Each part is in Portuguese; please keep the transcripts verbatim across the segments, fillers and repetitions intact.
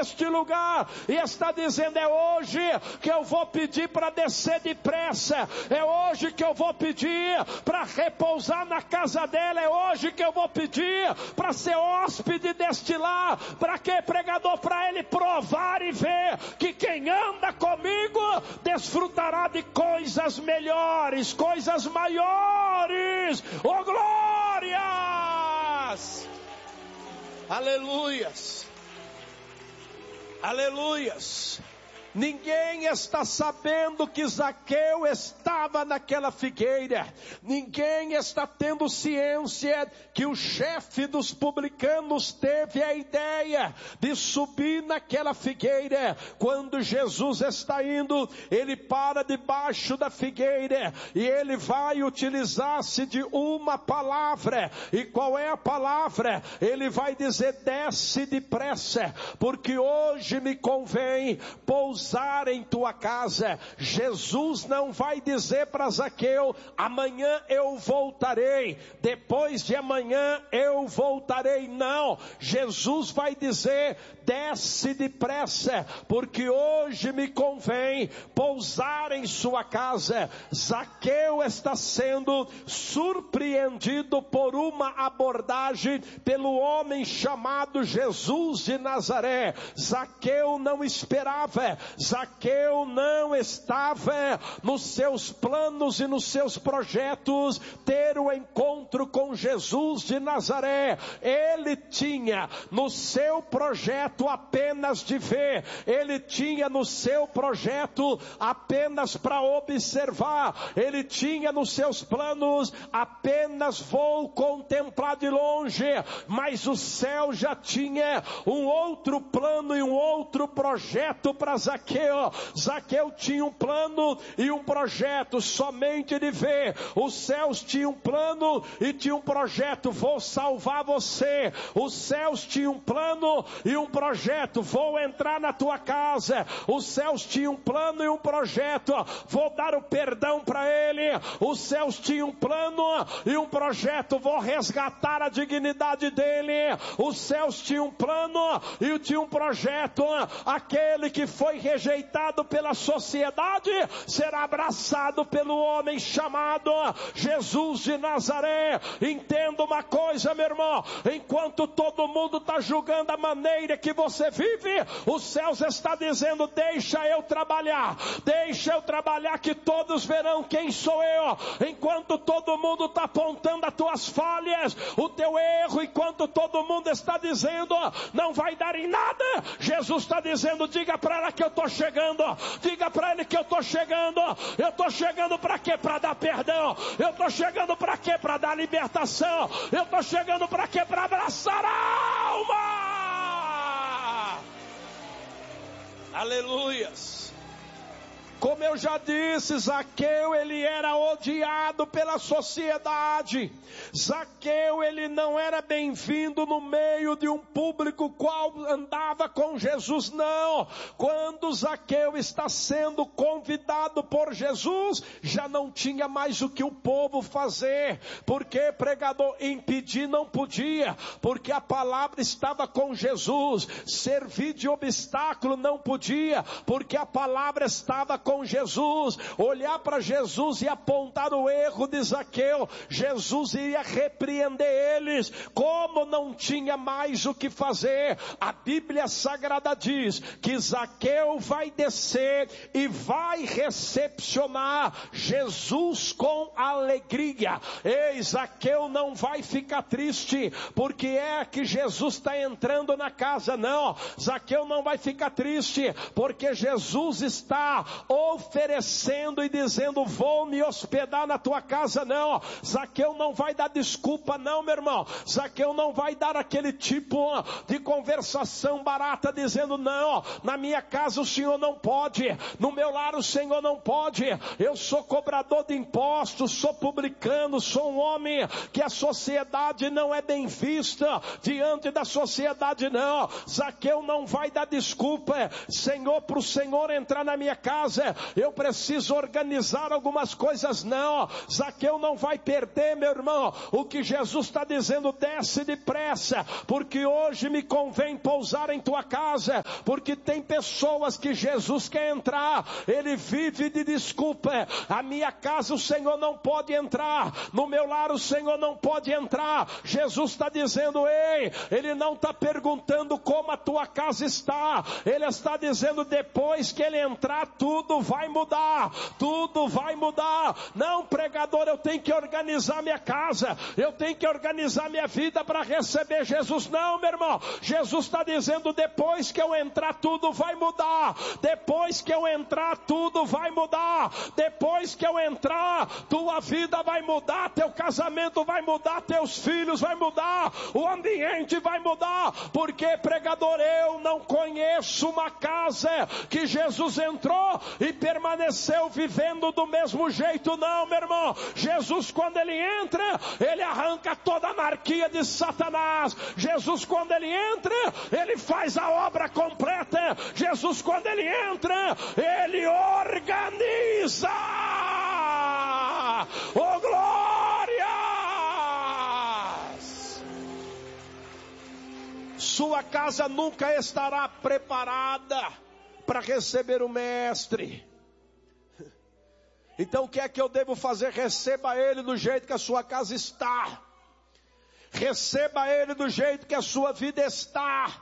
neste lugar e está dizendo: é hoje que eu vou pedir para descer depressa, é hoje que eu vou pedir para repousar na casa dela, é hoje que eu vou pedir para ser hóspede deste lar. Para que, pregador? Para ele provar e ver que quem anda comigo desfrutará de coisas melhores, coisas maiores. Oh, glórias! Aleluias! Aleluias! Ninguém está sabendo que Zaqueu estava naquela figueira. Ninguém está tendo ciência que o chefe dos publicanos teve a ideia de subir naquela figueira. Quando Jesus está indo, ele para debaixo da figueira e ele vai utilizar-se de uma palavra. E qual é a palavra? Ele vai dizer: desce depressa, porque hoje me convém pousar em tua casa. Jesus não vai dizer para Zaqueu: amanhã eu voltarei, depois de amanhã eu voltarei. Não, Jesus vai dizer: desce depressa, porque hoje me convém pousar em sua casa. Zaqueu está sendo surpreendido por uma abordagem pelo homem chamado Jesus de Nazaré. Zaqueu não esperava, Zaqueu não estava nos seus planos e nos seus projetos ter o encontro com Jesus de Nazaré. Ele tinha no seu projeto apenas de ver, ele tinha no seu projeto apenas para observar, ele tinha nos seus planos apenas vou contemplar de longe, mas o céu já tinha um outro plano e um outro projeto para Zaqueu. Zaqueu tinha um plano e um projeto somente de ver. Os céus tinham um plano e tinha um projeto: vou salvar você. Os céus tinham um plano e um projeto: vou entrar na tua casa. Os céus tinham um plano e um projeto: vou dar o perdão para ele. Os céus tinham um plano e um projeto: vou resgatar a dignidade dele. Os céus tinham um plano e tinha um projeto: aquele que foi rejeitado pela sociedade será abraçado pelo homem chamado Jesus de Nazaré. Entenda uma coisa, meu irmão: enquanto todo mundo está julgando a maneira que você vive, os céus está dizendo: deixa eu trabalhar, deixa eu trabalhar, que todos verão quem sou eu. Enquanto todo mundo está apontando as tuas falhas, o teu erro, enquanto todo mundo está dizendo não vai dar em nada, Jesus está dizendo: diga para ela que eu estou chegando, diga para ele que eu estou chegando. Eu estou chegando para quê? Para dar perdão. Eu estou chegando para quê? Para dar libertação. Eu estou chegando para quê? Para abraçar a alma. Aleluias. Como eu já disse, Zaqueu, ele era odiado pela sociedade. Zaqueu, ele não era bem-vindo no meio de um público qual andava com Jesus, não. Quando Zaqueu está sendo convidado por Jesus, já não tinha mais o que o povo fazer. Porque, pregador, impedir não podia, porque a palavra estava com Jesus. Servir de obstáculo não podia, porque a palavra estava com Jesus. Olhar para Jesus e apontar o erro de Zaqueu, Jesus iria repreender eles. Como não tinha mais o que fazer, a Bíblia Sagrada diz que Zaqueu vai descer e vai recepcionar Jesus com alegria. Ei, Zaqueu não vai ficar triste porque é que Jesus está entrando na casa, não. Zaqueu não vai ficar triste porque Jesus está oferecendo e dizendo: vou me hospedar na tua casa, não. Zaqueu não vai dar desculpa, não, meu irmão. Zaqueu não vai dar aquele tipo de conversação barata dizendo: não, na minha casa o Senhor não pode, no meu lar o Senhor não pode, eu sou cobrador de impostos, sou publicano, sou um homem que a sociedade não é bem vista diante da sociedade, não. Zaqueu não vai dar desculpa, Senhor, para o Senhor entrar na minha casa, eu preciso organizar algumas coisas. Não, Zaqueu não vai perder, meu irmão. O que Jesus está dizendo, desce depressa, porque hoje me convém pousar em tua casa, porque tem pessoas que Jesus quer entrar, ele vive de desculpa. A minha casa o Senhor não pode entrar, no meu lar o Senhor não pode entrar. Jesus está dizendo, ei, ele não está perguntando como a tua casa está, ele está dizendo, depois que ele entrar, tudo vai mudar, tudo vai mudar. Não, pregador, eu tenho que organizar minha casa, eu tenho que organizar minha vida para receber Jesus. Não, meu irmão, Jesus está dizendo, depois que eu entrar, tudo vai mudar, depois que eu entrar, tudo vai mudar, depois que eu entrar, tua vida vai mudar, teu casamento vai mudar, teus filhos vai mudar, o ambiente vai mudar. Porque, pregador, eu não conheço uma casa que Jesus entrou e permaneceu vivendo do mesmo jeito. Não, meu irmão, Jesus, quando ele entra, ele arranca toda a anarquia de Satanás. Jesus, quando ele entra, ele faz a obra completa. Jesus, quando ele entra, ele organiza. Oh, glórias! Sua casa nunca estará preparada para receber o mestre. Então o que é que eu devo fazer? Receba ele do jeito que a sua casa está. Receba ele do jeito que a sua vida está.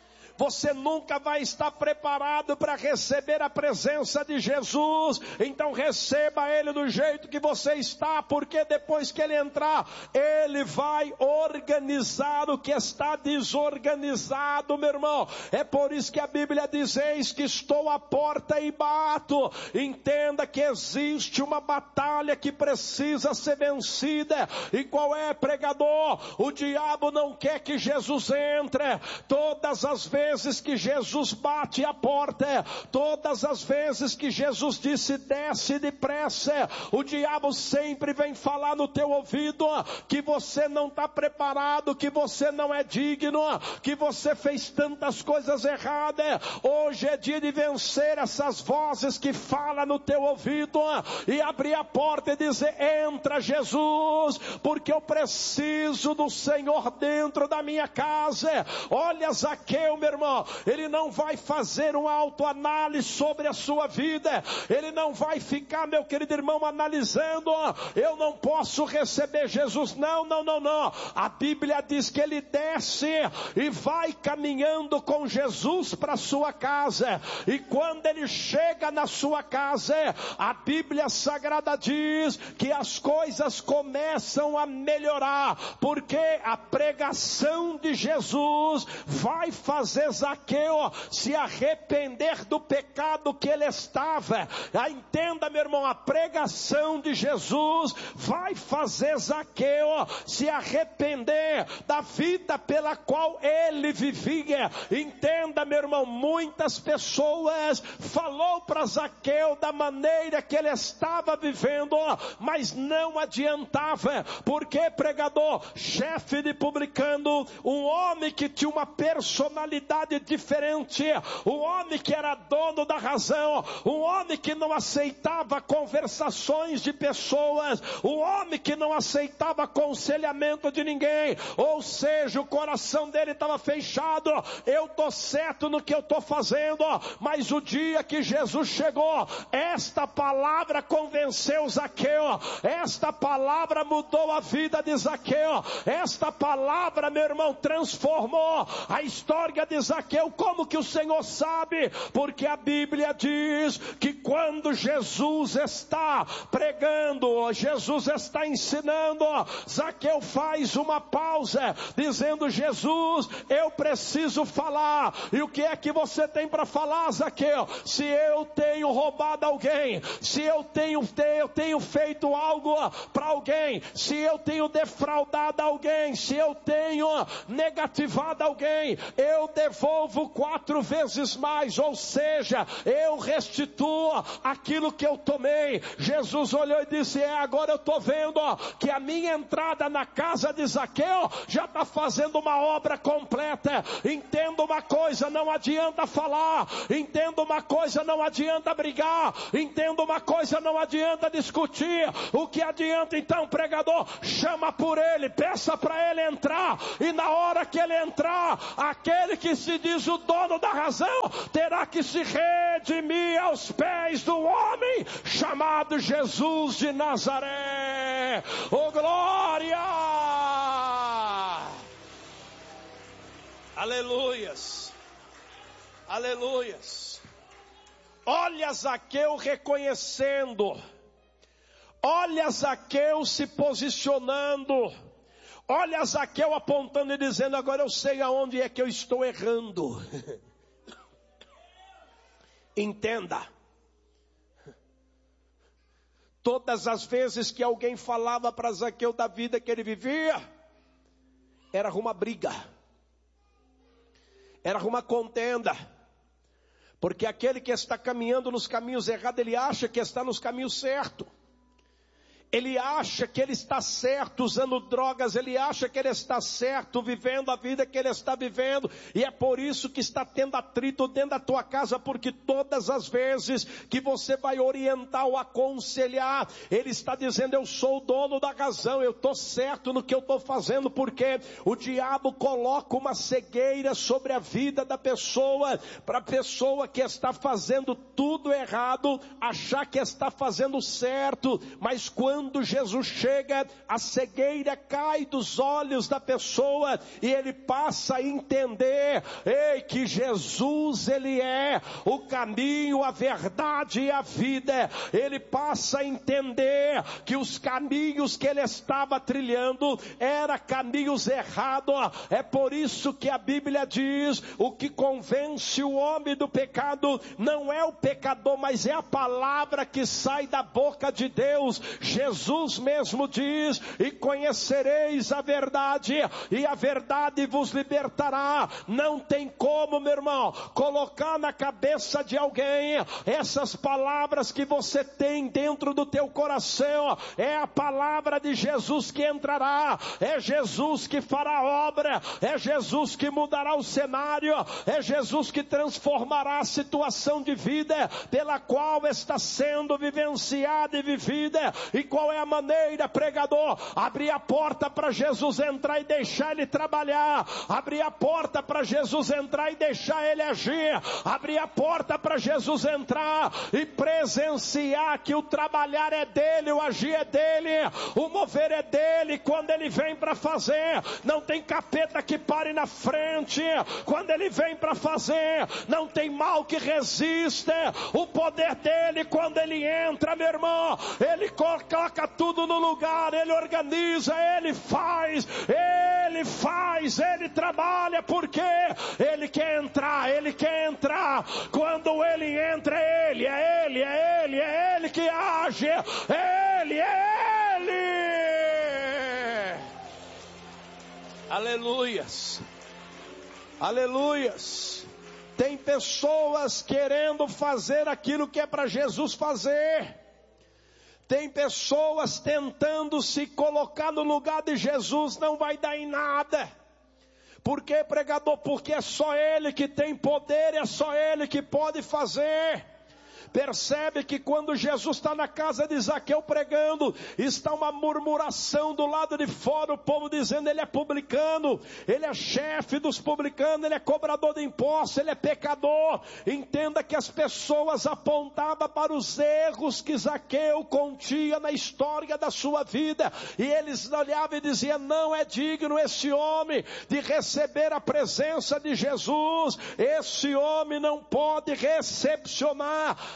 Você nunca vai estar preparado para receber a presença de Jesus. Então receba ele do jeito que você está, porque depois que ele entrar, ele vai organizar o que está desorganizado, meu irmão. É por isso que a Bíblia diz, eis que estou à porta e bato. Entenda que existe uma batalha que precisa ser vencida. E qual é, pregador? O diabo não quer que Jesus entre. Todas as vezes vezes que Jesus bate a porta, todas as vezes que Jesus disse desce depressa, o diabo sempre vem falar no teu ouvido que você não está preparado, que você não é digno, que você fez tantas coisas erradas. Hoje é dia de vencer essas vozes que falam no teu ouvido e abrir a porta e dizer, entra Jesus, porque eu preciso do Senhor dentro da minha casa. Olha Zaqueu, meu irmão, ele não vai fazer uma autoanálise sobre a sua vida, ele não vai ficar, meu querido irmão, analisando, eu não posso receber Jesus. Não, não, não, não. A Bíblia diz que ele desce e vai caminhando com Jesus para sua casa, e quando ele chega na sua casa, a Bíblia Sagrada diz que as coisas começam a melhorar, porque a pregação de Jesus vai fazer Zaqueu se arrepender do pecado que ele estava. Ah, entenda, meu irmão, a pregação de Jesus vai fazer Zaqueu se arrepender da vida pela qual ele vivia. Entenda, meu irmão, muitas pessoas falou para Zaqueu da maneira que ele estava vivendo, mas não adiantava. Porque, pregador, chefe de publicano, um homem que tinha uma personalidade diferente, um homem que era dono da razão, um homem que não aceitava conversações de pessoas, um homem que não aceitava aconselhamento de ninguém, ou seja, o coração dele estava fechado. Eu estou certo no que eu estou fazendo, mas o dia que Jesus chegou, esta palavra convenceu Zaqueu, esta palavra mudou a vida de Zaqueu, esta palavra, meu irmão, transformou a história de Zaqueu. Como que o Senhor sabe? Porque a Bíblia diz que quando Jesus está pregando, Jesus está ensinando, Zaqueu faz uma pausa, dizendo, Jesus, eu preciso falar. E o que é que você tem para falar, Zaqueu? Se eu tenho roubado alguém, se eu tenho, eu tenho feito algo para alguém, se eu tenho defraudado alguém, se eu tenho negativado alguém, eu devolvo quatro vezes mais, ou seja, eu restituo aquilo que eu tomei. Jesus olhou e disse, é, agora eu estou vendo ó, que a minha entrada na casa de Zaqueu já está fazendo uma obra completa. Entenda uma coisa, não adianta falar, entenda uma coisa, não adianta brigar, entenda uma coisa, não adianta discutir. O que adianta então, pregador? Chama por ele, peça para ele entrar, e na hora que ele entrar, aquele que se diz o dono da razão terá que se redimir aos pés do homem chamado Jesus de Nazaré. Oh, glória! Aleluias, aleluias. Olha Zaqueu reconhecendo, olha Zaqueu se posicionando, olha Zaqueu apontando e dizendo, agora eu sei aonde é que eu estou errando. Entenda, todas as vezes que alguém falava para Zaqueu da vida que ele vivia, era uma briga, era uma contenda, porque aquele que está caminhando nos caminhos errados, ele acha que está nos caminhos certos. Ele acha que ele está certo usando drogas, ele acha que ele está certo vivendo a vida que ele está vivendo, e é por isso que está tendo atrito dentro da tua casa, porque todas as vezes que você vai orientar ou aconselhar, ele está dizendo, eu sou o dono da razão, eu estou certo no que eu estou fazendo, porque o diabo coloca uma cegueira sobre a vida da pessoa, para a pessoa que está fazendo tudo errado, achar que está fazendo certo, mas quando Quando Jesus chega, a cegueira cai dos olhos da pessoa e ele passa a entender, ei, que Jesus, ele é o caminho, a verdade e a vida. Ele passa a entender que os caminhos que ele estava trilhando eram caminhos errados. É por isso que a Bíblia diz, o que convence o homem do pecado não é o pecador, mas é a palavra que sai da boca de Deus. Jesus Jesus mesmo diz, e conhecereis a verdade, e a verdade vos libertará. Não tem como, meu irmão, colocar na cabeça de alguém essas palavras que você tem dentro do teu coração. É a palavra de Jesus que entrará, é Jesus que fará a obra, é Jesus que mudará o cenário, é Jesus que transformará a situação de vida pela qual está sendo vivenciada e vivida. E qual é a maneira, pregador? Abrir a porta para Jesus entrar e deixar ele trabalhar, abrir a porta para Jesus entrar e deixar ele agir, abrir a porta para Jesus entrar e presenciar que o trabalhar é dele, o agir é dele, o mover é dele. Quando ele vem para fazer, não tem capeta que pare na frente. Quando ele vem para fazer, não tem mal que resista o poder dele. Quando ele entra, meu irmão, ele coloca tudo no lugar, ele organiza, ele faz, ele faz, ele trabalha, porque ele quer entrar, ele quer entrar. Quando ele entra, é ele, é ele, é ele, é ele que age, é ele, é ele. Aleluias, aleluias. Tem pessoas querendo fazer aquilo que é para Jesus fazer. Tem pessoas tentando se colocar no lugar de Jesus, não vai dar em nada. Por quê, pregador? Porque é só Ele que tem poder, é só Ele que pode fazer. Percebe que quando Jesus está na casa de Zaqueu pregando, está uma murmuração do lado de fora, o povo dizendo, ele é publicano, ele é chefe dos publicanos, ele é cobrador de impostos, ele é pecador. Entenda que as pessoas apontavam para os erros que Zaqueu continha na história da sua vida, e eles olhavam e diziam, não é digno esse homem de receber a presença de Jesus, esse homem não pode recepcionar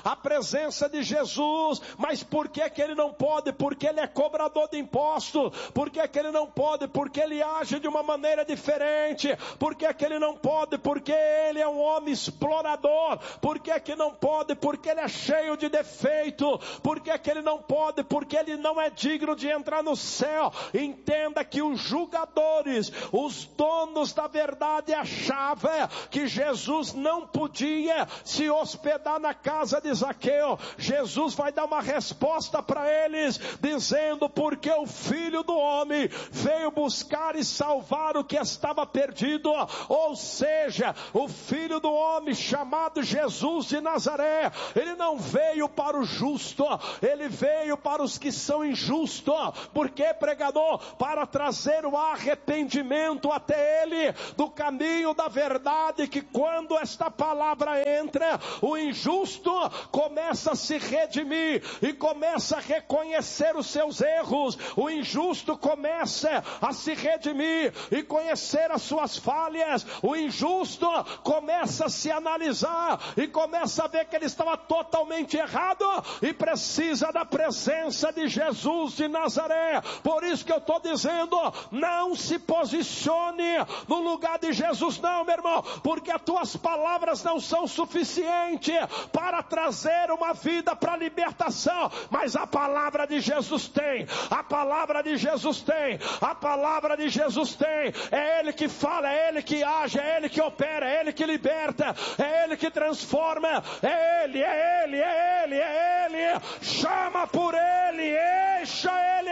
a presença de Jesus. Mas por que que ele não pode? Porque ele é cobrador de imposto. Por que que ele não pode? Porque ele age de uma maneira diferente. Por que que ele não pode? Porque ele é um homem explorador. Por que que não pode? Porque ele é cheio de defeito. Por que que ele não pode? Porque ele não é digno de entrar no céu. Entenda que os julgadores, os donos da verdade, achavam que Jesus não podia se hospedar na casa de Zaqueu. Jesus vai dar uma resposta para eles, dizendo: porque o Filho do Homem veio buscar e salvar o que estava perdido. Ou seja, o Filho do Homem, chamado Jesus de Nazaré, ele não veio para o justo, ele veio para os que são injustos. Por que, pregador? Para trazer o arrependimento até ele, do caminho da verdade, que quando esta palavra entra, o injusto começa a se redimir e começa a reconhecer os seus erros. O injusto começa a se redimir e conhecer as suas falhas. O injusto começa a se analisar e começa a ver que ele estava totalmente errado e precisa da presença de Jesus de Nazaré. Por isso que eu estou dizendo, não se posicione no lugar de Jesus não, meu irmão, porque as tuas palavras não são suficientes para trazer uma vida para libertação, mas a palavra de Jesus tem, a palavra de Jesus tem, a palavra de Jesus tem. É Ele que fala, é Ele que age, é Ele que opera, é Ele que liberta, é Ele que transforma, é Ele, é Ele, é Ele, é Ele. Chama por Ele, deixa Ele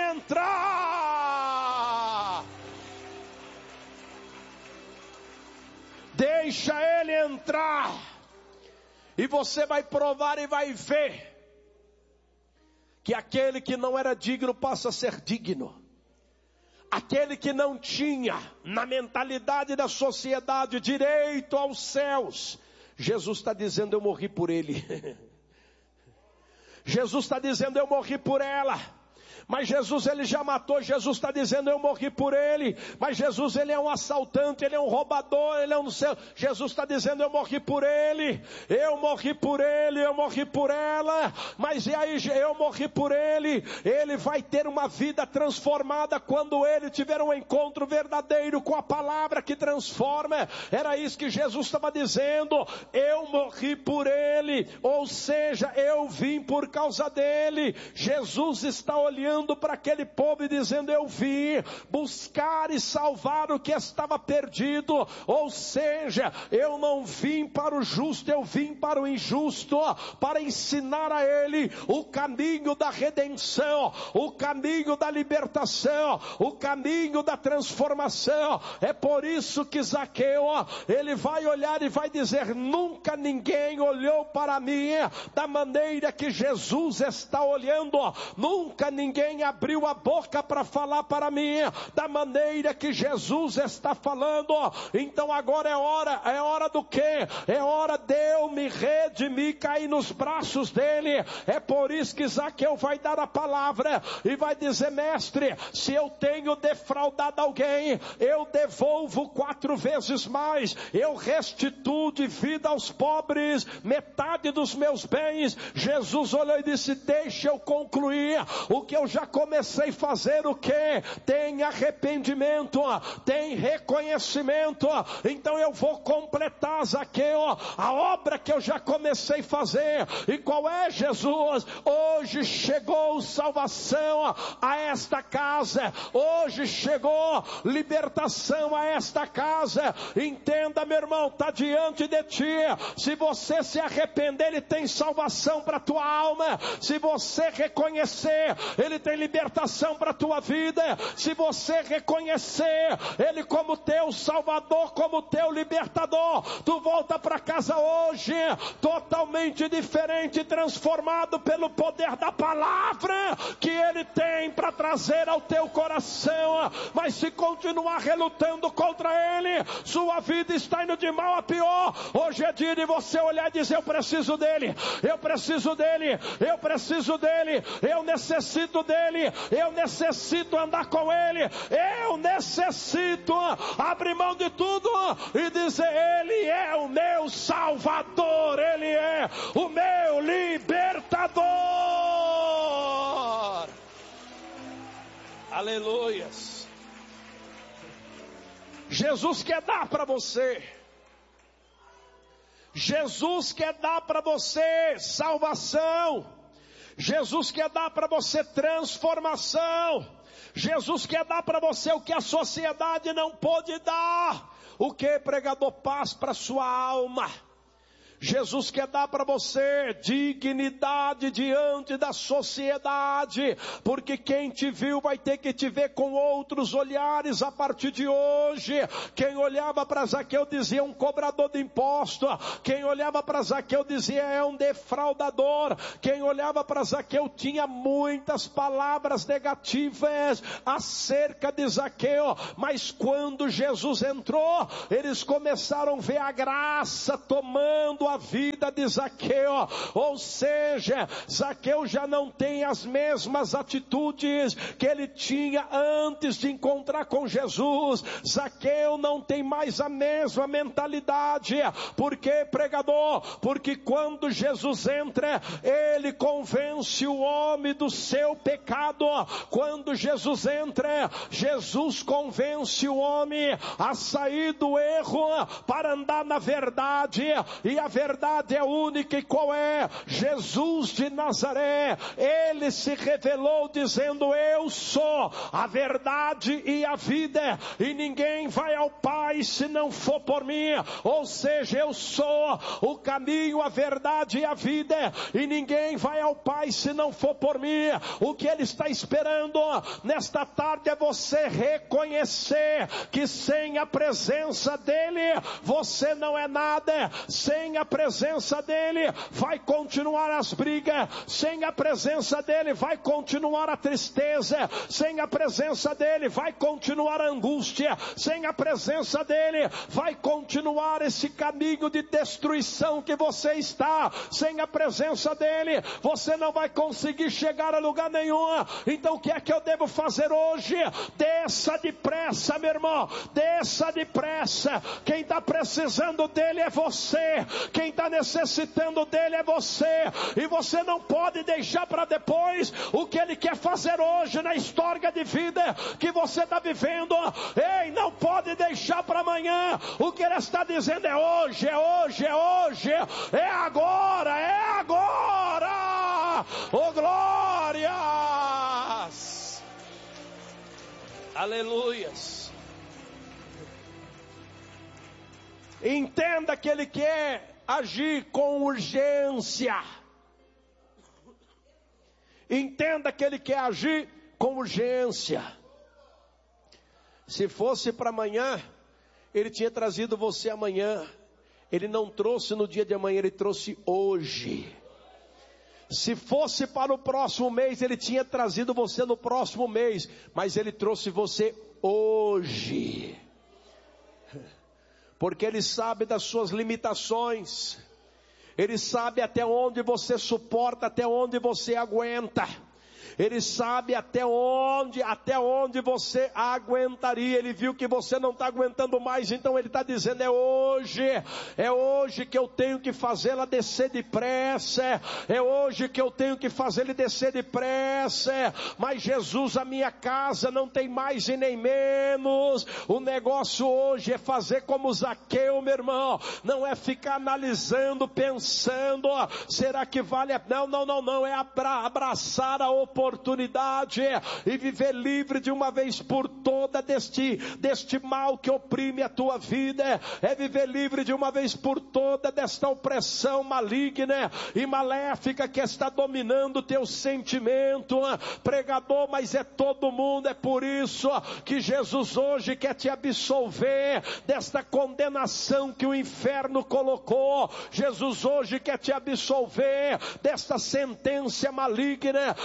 entrar. Deixa Ele entrar. E você vai provar e vai ver que aquele que não era digno passa a ser digno. Aquele que não tinha na mentalidade da sociedade direito aos céus, Jesus está dizendo: eu morri por ele. Jesus está dizendo: eu morri por ela. Mas Jesus, ele já matou. Jesus está dizendo: eu morri por ele. Mas Jesus, ele é um assaltante, ele é um roubador, ele é um... Jesus está dizendo: eu morri por ele. Eu morri por ele, eu morri por ela. Mas e aí, eu morri por ele. Ele vai ter uma vida transformada quando ele tiver um encontro verdadeiro com a palavra que transforma. Era isso que Jesus estava dizendo: eu morri por ele. Ou seja, eu vim por causa dele. Jesus está olhando para aquele povo e dizendo: eu vim buscar e salvar o que estava perdido. Ou seja, eu não vim para o justo, eu vim para o injusto, para ensinar a ele o caminho da redenção, o caminho da libertação, o caminho da transformação. É por isso que Zaqueu, ele vai olhar e vai dizer: nunca ninguém olhou para mim da maneira que Jesus está olhando. Nunca ninguém abriu a boca para falar para mim da maneira que Jesus está falando. Então agora é hora, é hora do quê? É hora de eu me redimir, cair nos braços dele. É por isso que Zaqueu vai dar a palavra e vai dizer: mestre, se eu tenho defraudado alguém, eu devolvo quatro vezes mais, eu restituo de vida aos pobres metade dos meus bens. Jesus olhou e disse: deixa eu concluir o que eu já comecei a fazer. O que? Tem arrependimento, tem reconhecimento. Então eu vou completar, Zaqueu, a obra que eu já comecei a fazer. E qual é, Jesus? Hoje chegou salvação a esta casa, hoje chegou libertação a esta casa. Entenda, meu irmão, está diante de ti. Se você se arrepender, ele tem salvação para a tua alma. Se você reconhecer, ele tem libertação para a tua vida. Se você reconhecer ele como teu salvador, como teu libertador, tu volta para casa hoje totalmente diferente, transformado pelo poder da palavra que ele tem para trazer ao teu coração. Mas se continuar relutando contra ele, sua vida está indo de mal a pior. Hoje é dia de você olhar e dizer: eu preciso dele, eu preciso dele, eu preciso dele, eu necessito dele, eu necessito andar com ele, eu necessito abrir mão de tudo e dizer: ele é o meu salvador, ele é o meu libertador. Aleluias. Jesus quer dar para você. Jesus quer dar para você salvação. Jesus quer dar para você transformação. Jesus quer dar para você o que a sociedade não pôde dar. O que, pregador? Paz para sua alma. Jesus quer dar para você dignidade diante da sociedade, porque quem te viu vai ter que te ver com outros olhares a partir de hoje. Quem olhava para Zaqueu dizia um cobrador de impostos, quem olhava para Zaqueu dizia é um defraudador, quem olhava para Zaqueu tinha muitas palavras negativas acerca de Zaqueu, mas quando Jesus entrou, eles começaram a ver a graça tomando a a vida de Zaqueu, ou seja, Zaqueu já não tem as mesmas atitudes que ele tinha antes de encontrar com Jesus. Zaqueu não tem mais a mesma mentalidade. Por quê, pregador? Porque quando Jesus entra, ele convence o homem do seu pecado. Quando Jesus entra, Jesus convence o homem a sair do erro para andar na verdade, e a verdade verdade é única. E qual é? Jesus de Nazaré. Ele se revelou dizendo: eu sou a verdade e a vida, e ninguém vai ao Pai se não for por mim. Ou seja, eu sou o caminho, a verdade e a vida, e ninguém vai ao Pai se não for por mim. O que ele está esperando nesta tarde é você reconhecer que sem a presença dele você não é nada. Sem a presença dele vai continuar as brigas, sem a presença dele vai continuar a tristeza, sem a presença dele vai continuar a angústia, sem a presença dele vai continuar esse caminho de destruição que você está. Sem a presença dele você não vai conseguir chegar a lugar nenhum. Então o que é que eu devo fazer hoje? Desça depressa, meu irmão, desça depressa. Quem está precisando dele é você, quem está necessitando dele é você, e você não pode deixar para depois o que ele quer fazer hoje na história de vida que você está vivendo. Ei, não pode deixar para amanhã. O que ele está dizendo é hoje, é hoje, é hoje, é agora, é agora. Oh, glórias! Aleluias! Entenda que ele quer agir com urgência. Entenda que ele quer agir com urgência. Se fosse para amanhã, ele tinha trazido você amanhã. Ele não trouxe no dia de amanhã, ele trouxe hoje. Se fosse para o próximo mês, ele tinha trazido você no próximo mês, mas ele trouxe você hoje. Porque ele sabe das suas limitações, ele sabe até onde você suporta, até onde você aguenta. Ele sabe até onde, até onde você aguentaria. Ele viu que você não está aguentando mais, então ele está dizendo: é hoje, é hoje que eu tenho que fazê-la descer depressa, é hoje que eu tenho que fazer ele descer depressa. Mas Jesus, a minha casa não tem mais e nem menos. O negócio hoje é fazer como Zaqueu, meu irmão, não é ficar analisando, pensando, será que vale a... não, não, não, não, é abra... abraçar a oportunidade oportunidade e viver livre de uma vez por toda deste, deste mal que oprime a tua vida. É viver livre de uma vez por toda desta opressão maligna e maléfica que está dominando o teu sentimento, pregador. Mas é todo mundo, é por isso que Jesus hoje quer te absolver desta condenação que o inferno colocou. Jesus hoje quer te absolver desta sentença maligna que o diabo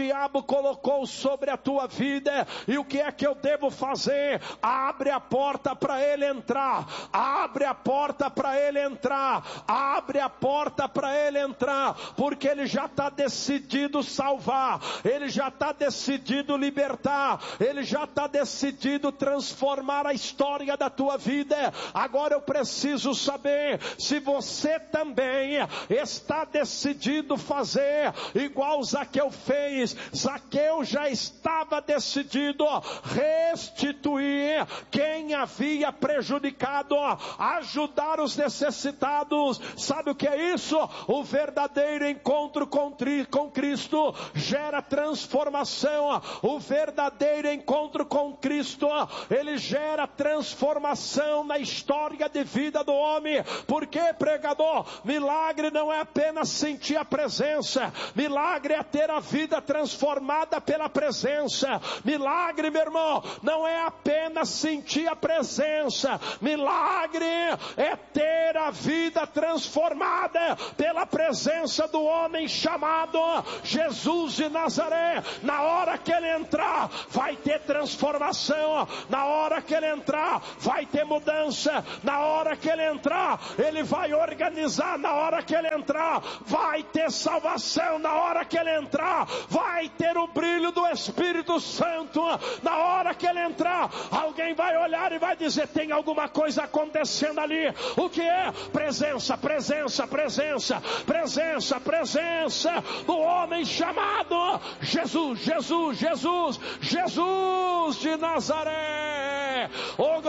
diabo colocou sobre a tua vida, e o que é que eu devo fazer? Abre a porta para ele entrar, abre a porta para ele entrar, abre a porta para ele entrar, porque ele já está decidido salvar, ele já está decidido libertar, ele já está decidido transformar a história da tua vida. Agora eu preciso saber se você também está decidido fazer igual Zaqueu fez. Zaqueu já estava decidido restituir quem havia prejudicado, ajudar os necessitados. Sabe o que é isso? O verdadeiro encontro com Cristo gera transformação. O verdadeiro encontro com Cristo, ele gera transformação na história de vida do homem. Porque, pregador, milagre não é apenas sentir a presença, milagre é ter a vida transformada pela presença. Milagre, meu irmão, não é apenas sentir a presença, milagre é ter a vida transformada pela presença do homem chamado Jesus de Nazaré. Na hora que ele entrar, vai ter transformação. Na hora que ele entrar, vai ter mudança. Na hora que ele entrar, ele vai organizar. Na hora que ele entrar, vai ter salvação. Na hora que ele entrar, vai ter o brilho do Espírito Santo. Na hora que ele entrar, alguém vai olhar e vai dizer: tem alguma coisa acontecendo ali. O que é? Presença, presença, presença, presença, presença do homem chamado Jesus, Jesus, Jesus, Jesus de Nazaré. Oh,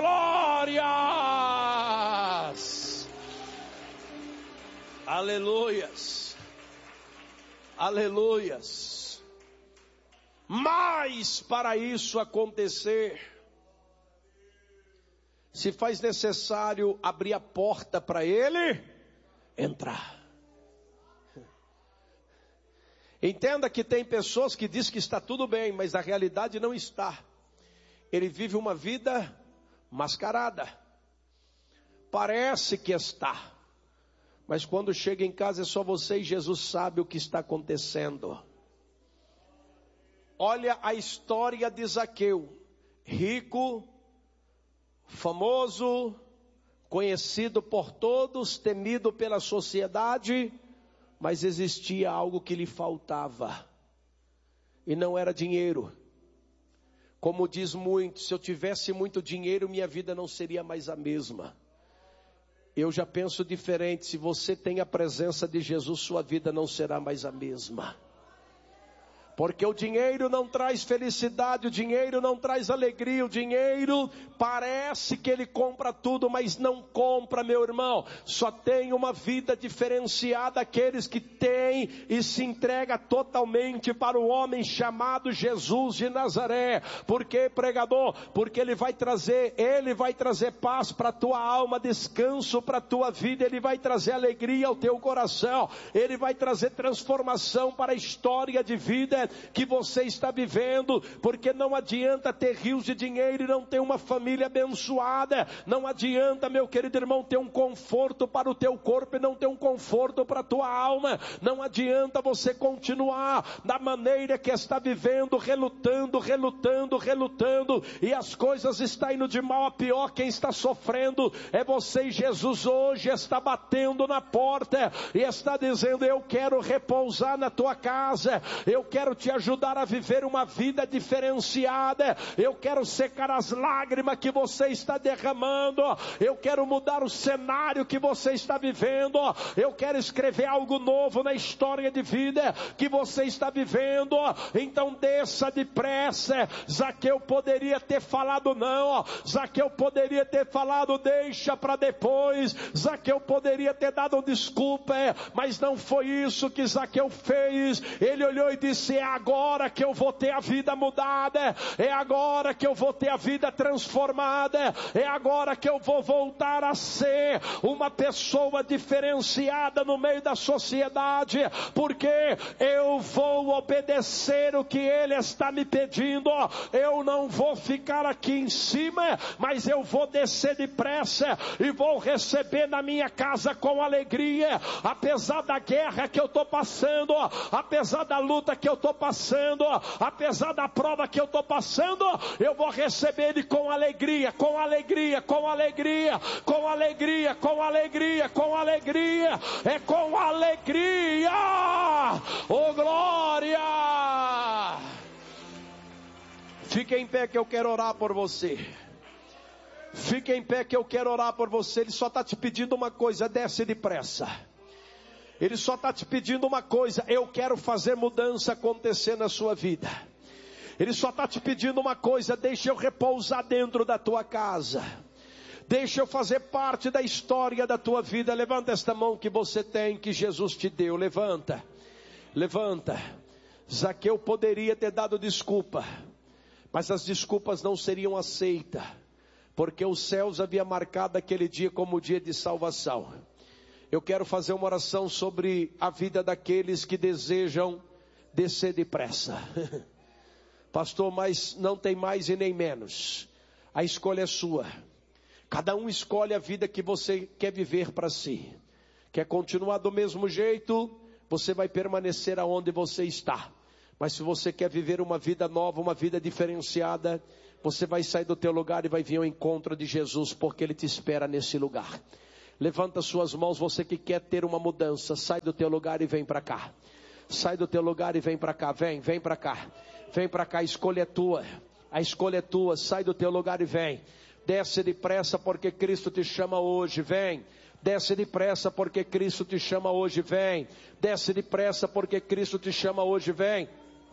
glórias! Aleluias! Aleluias! Mas para isso acontecer, se faz necessário abrir a porta para ele entrar. Entenda que tem pessoas que dizem que está tudo bem, mas na realidade não está. Ele vive uma vida mascarada. Parece que está, mas quando chega em casa é só você e Jesus sabe o que está acontecendo. Olha a história de Zaqueu, rico, famoso, conhecido por todos, temido pela sociedade, mas existia algo que lhe faltava, e não era dinheiro. Como diz muito, se eu tivesse muito dinheiro, minha vida não seria mais a mesma. Eu já penso diferente. Se você tem a presença de Jesus, sua vida não será mais a mesma. Porque o dinheiro não traz felicidade, o dinheiro não traz alegria, o dinheiro parece que ele compra tudo, mas não compra, meu irmão. Só tem uma vida diferenciada aqueles que têm e se entrega totalmente para o homem chamado Jesus de Nazaré. Por quê, pregador? Porque ele vai trazer, ele vai trazer paz para a tua alma, descanso para a tua vida, ele vai trazer alegria ao teu coração, ele vai trazer transformação para a história de vida que você está vivendo. Porque não adianta ter rios de dinheiro e não ter uma família abençoada. Não adianta, meu querido irmão, ter um conforto para o teu corpo e não ter um conforto para a tua alma. Não adianta você continuar da maneira que está vivendo, relutando, relutando, relutando, e as coisas estão indo de mal a pior. Quem está sofrendo é você, e Jesus hoje está batendo na porta e está dizendo: eu quero repousar na tua casa, eu quero te ajudar a viver uma vida diferenciada, eu quero secar as lágrimas que você está derramando, eu quero mudar o cenário que você está vivendo, eu quero escrever algo novo na história de vida que você está vivendo. Então desça depressa. Zaqueu poderia ter falado não, Zaqueu poderia ter falado deixa para depois, Zaqueu poderia ter dado desculpa, mas não foi isso que Zaqueu fez. Ele olhou e disse: é agora que eu vou ter a vida mudada, é agora que eu vou ter a vida transformada, é agora que eu vou voltar a ser uma pessoa diferenciada no meio da sociedade, porque eu vou obedecer o que ele está me pedindo. Eu não vou ficar aqui em cima, mas eu vou descer depressa e vou receber na minha casa com alegria, apesar da guerra que eu estou passando, apesar da luta que eu estou estou passando, apesar da prova que eu estou passando, eu vou receber Ele com alegria, com alegria, com alegria, com alegria, com alegria, com alegria, é com alegria, oh glória! Fique em pé que eu quero orar por você. Fique em pé que eu quero orar por você. Ele só está te pedindo uma coisa: desce depressa. Ele só está te pedindo uma coisa: eu quero fazer mudança acontecer na sua vida. Ele só está te pedindo uma coisa: deixa eu repousar dentro da tua casa. Deixa eu fazer parte da história da tua vida. Levanta esta mão que você tem, que Jesus te deu. Levanta, levanta. Zaqueu poderia ter dado desculpa, mas as desculpas não seriam aceitas, porque os céus havia marcado aquele dia como dia de salvação. Eu quero fazer uma oração sobre a vida daqueles que desejam descer depressa. Pastor, mas não tem mais e nem menos. A escolha é sua. Cada um escolhe a vida que você quer viver para si. Quer continuar do mesmo jeito? Você vai permanecer aonde você está. Mas se você quer viver uma vida nova, uma vida diferenciada, você vai sair do teu lugar e vai vir ao encontro de Jesus, porque Ele te espera nesse lugar. Levanta suas mãos, você que quer ter uma mudança, sai do teu lugar e vem para cá. Sai do teu lugar e vem para cá, vem, vem para cá. Vem para cá, a escolha é tua. A escolha é tua, sai do teu lugar e vem. Desce depressa porque Cristo te chama hoje, vem. Desce depressa porque Cristo te chama hoje, vem. Desce depressa porque Cristo te chama hoje, vem.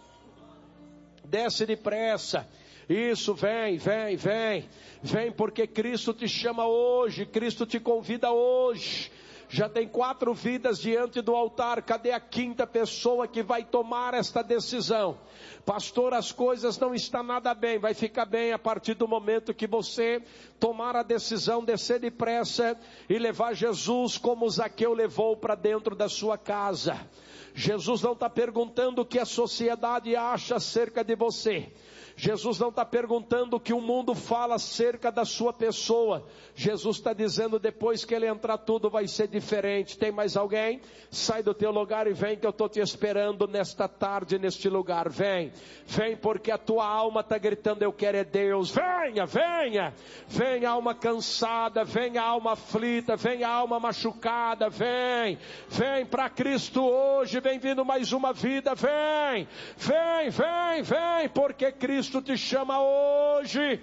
Desce depressa. Isso, vem, vem, vem. Vem porque Cristo te chama hoje. Cristo te convida hoje. Já tem quatro vidas diante do altar. Cadê a quinta pessoa que vai tomar esta decisão? Pastor, as coisas não estão nada bem. Vai ficar bem a partir do momento que você tomar a decisão, descer depressa e levar Jesus como Zaqueu levou para dentro da sua casa. Jesus não está perguntando o que a sociedade acha acerca de você. Jesus não está perguntando o que o mundo fala acerca da sua pessoa. Jesus está dizendo, depois que Ele entrar, tudo vai ser diferente. Tem mais alguém? Sai do teu lugar e vem, que eu estou te esperando nesta tarde, neste lugar. Vem, vem porque a tua alma está gritando, eu quero é Deus. Venha, venha, venha alma cansada, venha alma aflita, venha alma machucada, vem, vem para Cristo hoje, vem vindo mais uma vida, vem, vem, vem, vem, porque Cristo Cristo te chama hoje.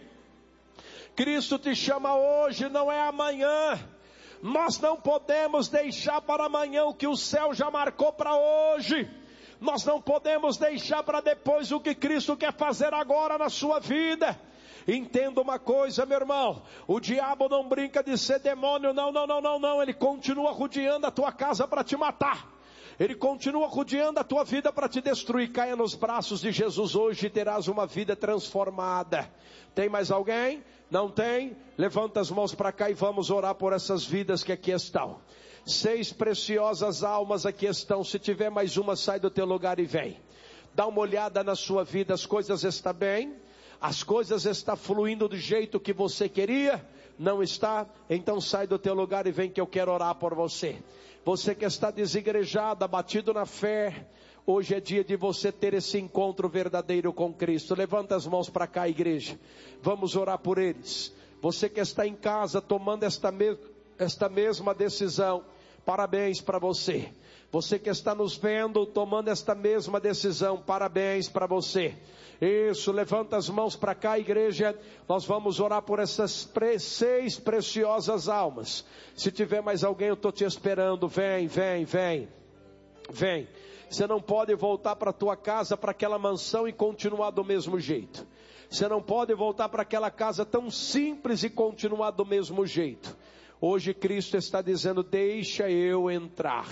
Cristo te chama hoje, não é amanhã. Nós não podemos deixar para amanhã o que o céu já marcou para hoje. Nós não podemos deixar para depois o que Cristo quer fazer agora na sua vida. Entenda uma coisa, meu irmão, o diabo não brinca de ser demônio, não, não, não, não, não. Ele continua rodeando a tua casa para te matar. Ele continua rodeando a tua vida para te destruir. Caia nos braços de Jesus hoje e terás uma vida transformada. Tem mais alguém? Não tem? Levanta as mãos para cá e vamos orar por essas vidas que aqui estão. Seis preciosas almas aqui estão. Se tiver mais uma, sai do teu lugar e vem. Dá uma olhada na sua vida, as coisas estão bem? As coisas estão fluindo do jeito que você queria? Não está? Então sai do teu lugar e vem que eu quero orar por você. Você que está desigrejado, abatido na fé, hoje é dia de você ter esse encontro verdadeiro com Cristo. Levanta as mãos para cá, igreja. Vamos orar por eles. Você que está em casa tomando esta, me- esta mesma decisão, parabéns para você. Você que está nos vendo tomando esta mesma decisão, parabéns para você. Isso, levanta as mãos para cá, igreja. Nós vamos orar por essas pre- seis preciosas almas. Se tiver mais alguém, eu estou te esperando. Vem, vem, vem. Vem. Você não pode voltar para a tua casa, para aquela mansão e continuar do mesmo jeito. Você não pode voltar para aquela casa tão simples e continuar do mesmo jeito. Hoje Cristo está dizendo, deixa eu entrar.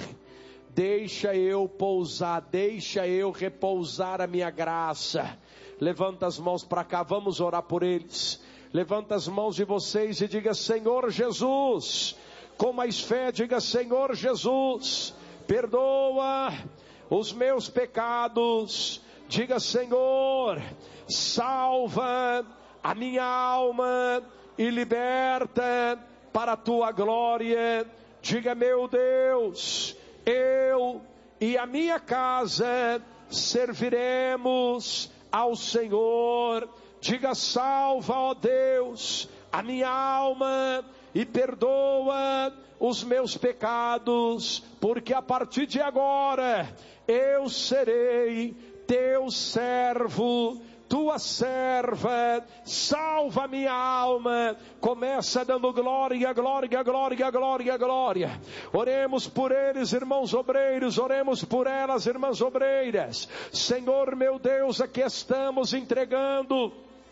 Deixa eu pousar, deixa eu repousar a minha graça. Levanta as mãos para cá, vamos orar por eles. Levanta as mãos de vocês e diga, Senhor Jesus. Com mais fé, diga, Senhor Jesus, perdoa os meus pecados. Diga, Senhor, salva a minha alma e liberta para a tua glória. Diga, meu Deus, eu e a minha casa serviremos ao Senhor. Diga: salva, ó Deus, a minha alma e perdoa os meus pecados, porque a partir de agora eu serei teu servo, tua serva. Salva minha alma. Começa dando glória, glória, glória, glória, glória. Oremos por eles, irmãos obreiros. Oremos por elas, irmãs obreiras. Senhor meu Deus, aqui estamos entregando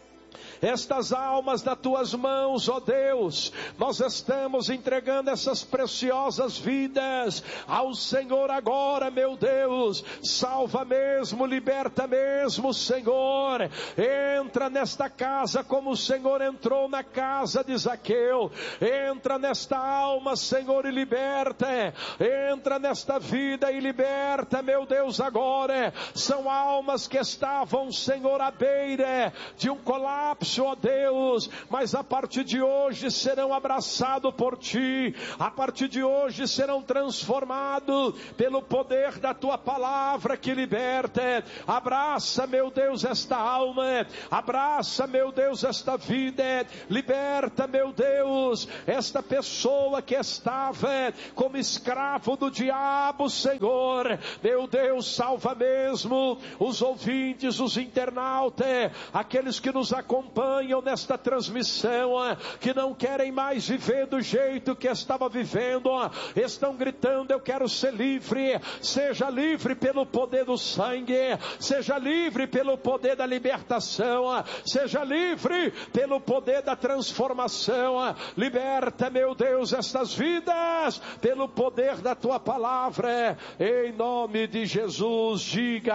estas almas nas tuas mãos, ó Deus. Nós estamos entregando essas preciosas vidas ao Senhor agora, meu Deus. Salva mesmo, liberta mesmo, Senhor. Entra nesta casa como o Senhor entrou na casa de Zaqueu. Entra nesta alma, Senhor, e liberta. Entra nesta vida e liberta, meu Deus, agora. São almas que estavam, Senhor, à beira de um colapso, ó Deus, mas a partir de hoje serão abraçados por Ti. A partir de hoje serão transformados pelo poder da Tua palavra que liberta. Abraça, meu Deus, esta alma. Abraça, meu Deus, esta vida. Liberta, meu Deus, esta pessoa que estava como escravo do diabo, Senhor. Meu Deus, salva mesmo os ouvintes, os internautas, aqueles que nos acompanham nesta transmissão, que não querem mais viver do jeito que estava vivendo, estão gritando: eu quero ser livre. Seja livre pelo poder do sangue, seja livre pelo poder da libertação, seja livre pelo poder da transformação. Liberta, meu Deus, estas vidas pelo poder da tua palavra, em nome de Jesus. Diga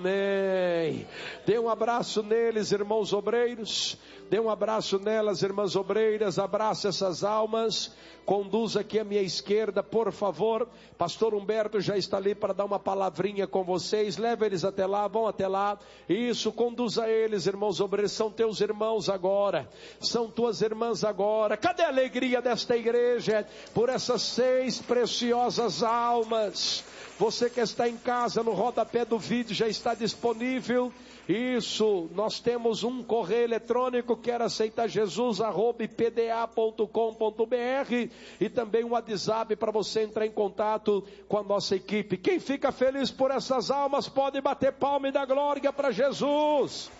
amém. Dê um abraço neles, irmãos obreiros. Dê um abraço nelas, irmãs obreiras. Abraça essas almas. Conduza aqui à minha esquerda, por favor. Pastor Humberto já está ali para dar uma palavrinha com vocês. Leva eles até lá, vão até lá. Isso, conduza eles, irmãos obreiros. São teus irmãos agora, são tuas irmãs agora. Cadê a alegria desta igreja por essas seis preciosas almas? Você que está em casa, no rodapé do vídeo já está disponível. Isso, nós temos um correio eletrônico, quer aceitar Jesus, arroba ipda ponto com ponto br, e também um WhatsApp para você entrar em contato com a nossa equipe. Quem fica feliz por essas almas pode bater palma e dar glória para Jesus.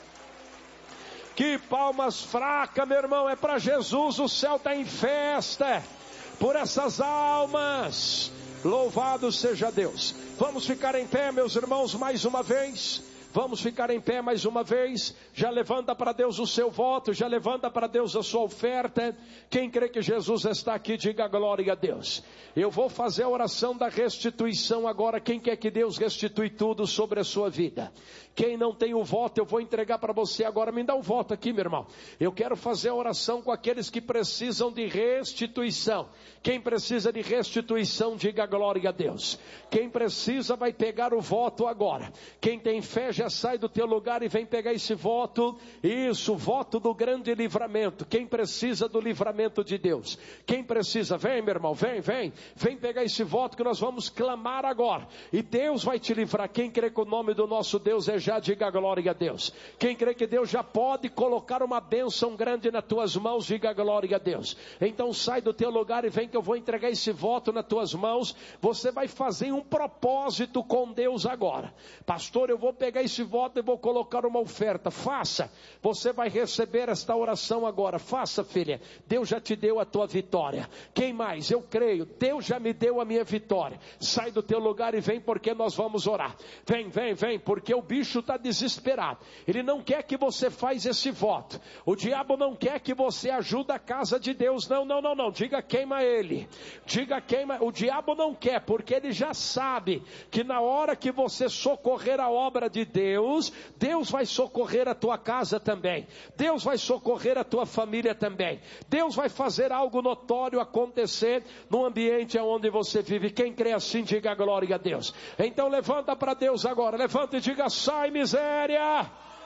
Que palmas fracas, meu irmão, é para Jesus. O céu está em festa por essas almas. Louvado seja Deus. Vamos ficar em pé, meus irmãos, mais uma vez. Vamos ficar em pé mais uma vez. Já levanta para Deus o seu voto, já levanta para Deus a sua oferta. Quem crê que Jesus está aqui, diga glória a Deus. Eu vou fazer a oração da restituição agora. Quem quer que Deus restitui tudo sobre a sua vida? Quem não tem o voto, eu vou entregar para você agora. Me dá um voto aqui, meu irmão. Eu quero fazer a oração com aqueles que precisam de restituição. Quem precisa de restituição, diga glória a Deus. Quem precisa vai pegar o voto agora. Quem tem fé já sai do teu lugar e vem pegar esse voto. Isso, voto do grande livramento. Quem precisa do livramento de Deus? Quem precisa? Vem, meu irmão, vem, vem. Vem pegar esse voto que nós vamos clamar agora. E Deus vai te livrar. Quem crê que o nome do nosso Deus é já, diga glória a Deus. Quem crê que Deus já pode colocar uma bênção grande nas tuas mãos, diga glória a Deus. Então sai do teu lugar e vem que eu vou entregar esse voto nas tuas mãos. Você vai fazer um propósito com Deus agora. Pastor, eu vou pegar esse voto e vou colocar uma oferta. Faça. Você vai receber esta oração agora. Faça, filha. Deus já te deu a tua vitória. Quem mais? Eu creio. Deus já me deu a minha vitória. Sai do teu lugar e vem porque nós vamos orar. Vem, vem, vem, porque o bicho está desesperado. Ele não quer que você faz esse voto. O diabo não quer que você ajude a casa de Deus. Não, não, não, não. Diga queima ele. Diga queima. O diabo não quer, porque ele já sabe que na hora que você socorrer a obra de Deus, Deus vai socorrer a tua casa também. Deus vai socorrer a tua família também. Deus vai fazer algo notório acontecer no ambiente onde você vive. Quem crê assim, diga glória a Deus. Então levanta para Deus agora. Levanta e diga: sai miséria.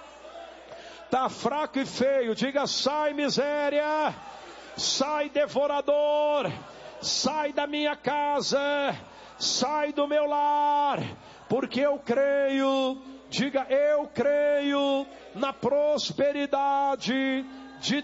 Tá fraco e feio. Diga: sai miséria. Sai devorador. Sai da minha casa. Sai do meu lar. Porque eu creio Diga: eu creio na prosperidade de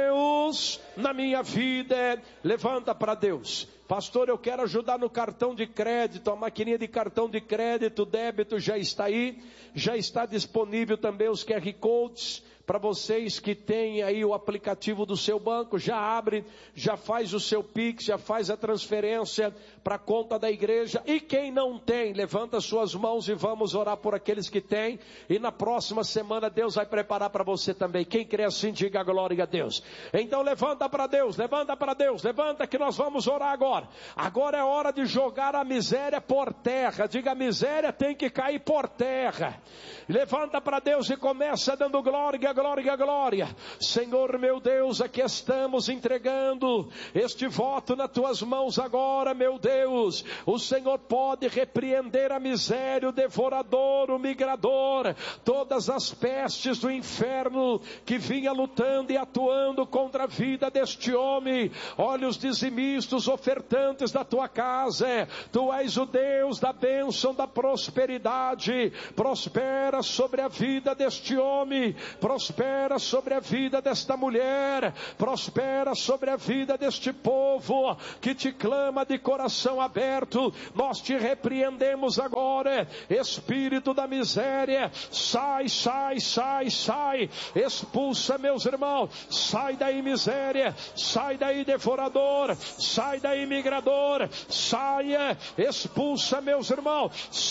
Deus na minha vida. Levanta para Deus. Pastor, eu quero ajudar no cartão de crédito. A maquininha de cartão de crédito, débito já está aí. Já está disponível também os Q R Codes para vocês que têm aí o aplicativo do seu banco. Já abre, já faz o seu Pix, já faz a transferência para a conta da igreja. E quem não tem, levanta suas mãos e vamos orar por aqueles que têm. E na próxima semana Deus vai preparar para você também. Quem crê assim, diga glória a Deus. Então levanta para Deus, levanta para Deus, levanta que nós vamos orar agora. Agora é hora de jogar a miséria por terra. Diga: a miséria tem que cair por terra. Levanta para Deus e começa dando glória, glória, glória. Senhor meu Deus, aqui estamos entregando este voto nas tuas mãos agora, meu Deus. O Senhor pode repreender a miséria, o devorador, o migrador, todas as pestes do inferno que vinha lutando e atuando contra a vida deste homem. Olha os dizimistas, ofertantes da tua casa. Tu és o Deus da bênção, da prosperidade. Prospera sobre a vida deste homem, prospera sobre a vida desta mulher, prospera sobre a vida deste povo que te clama de coração aberto. Nós te repreendemos agora, espírito da miséria, sai, sai, sai, sai, expulsa, meus irmãos, sai daí miséria, sai daí devorador, sai daí migrador, saia, expulsa, meus irmãos,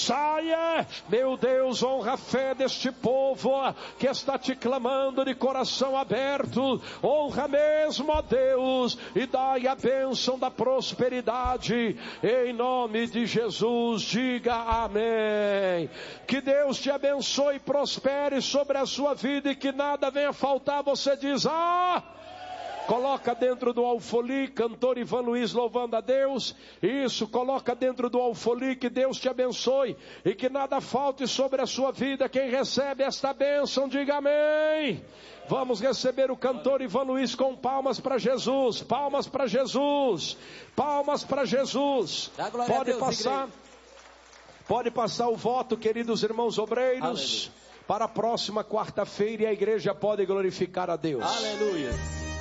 saia, meu Deus, honra a fé deste povo que está te clamando de coração aberto. Honra mesmo a Deus e dai a bênção da prosperidade em nome de Jesus. Diga amém. Que Deus te abençoe e prospere sobre a sua vida e que nada venha faltar. Você diz: ah! Coloca dentro do alfoli, cantor Ivan Luiz louvando a Deus. Isso, coloca dentro do alfoli, que Deus te abençoe e que nada falte sobre a sua vida. Quem recebe esta bênção, diga amém. Vamos receber o cantor Ivan Luiz com palmas para Jesus, palmas para Jesus, palmas para Jesus. Pode Deus, passar, igreja. Pode passar o voto, queridos irmãos obreiros. Aleluia. Para a próxima quarta-feira, e a igreja pode glorificar a Deus. Aleluia.